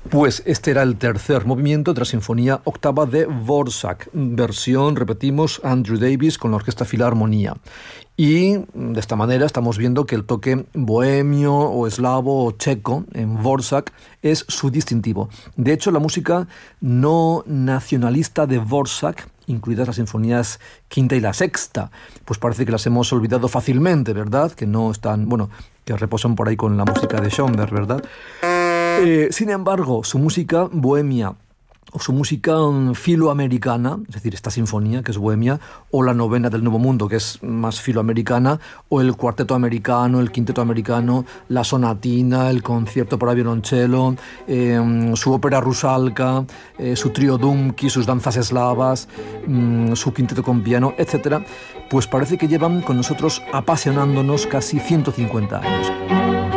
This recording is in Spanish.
Pues este era el tercer movimiento de la Sinfonía Octava de Dvořák, versión, repetimos, Andrew Davis con la Orquesta Filarmonía. Y de esta manera estamos viendo que el toque bohemio o eslavo o checo en Dvořák es su distintivo. De hecho, la música no nacionalista de Dvořák, incluidas las sinfonías quinta y la sexta, pues parece que las hemos olvidado fácilmente, ¿verdad? Que no están, bueno, que reposan por ahí con la música de Schoenberg, ¿verdad? Sin embargo, su música bohemia o su música filoamericana, es decir, esta sinfonía que es bohemia, o la novena del Nuevo Mundo, que es más filoamericana, o el cuarteto americano, el quinteto americano, la sonatina, el concierto para violonchelo, su ópera rusalka, su trío Dumki, sus danzas eslavas, su quinteto con piano, etc., pues parece que llevan con nosotros apasionándonos casi 150 años.